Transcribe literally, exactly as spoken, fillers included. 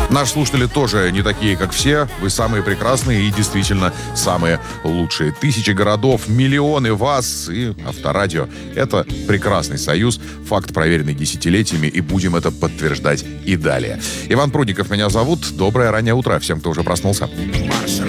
Наши слушатели тоже не такие, как все. Вы самые прекрасные и действительно самые лучшие. Тысячи городов, миллионы вас и Авторадио. Это прекрасный союз. Факт, проверенный десятилетиями, и будем это подтверждать и далее. Иван Прудников меня зовут. Доброе раннее утро всем, кто уже проснулся.